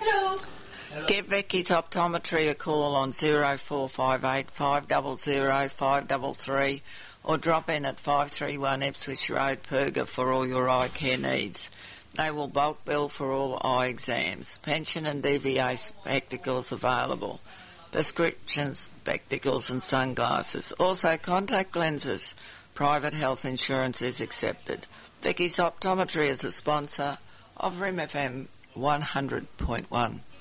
Hello. Give Vicky's Optometry a call on 0458 500 533 or drop in at 531 Ipswich Road, Perga for all your eye care needs. They will bulk bill for all eye exams. Pension and DVA spectacles available. Prescription spectacles and sunglasses. Also contact lenses. Private health insurance is accepted. Vicky's Optometry is a sponsor of RIM FM 100.1.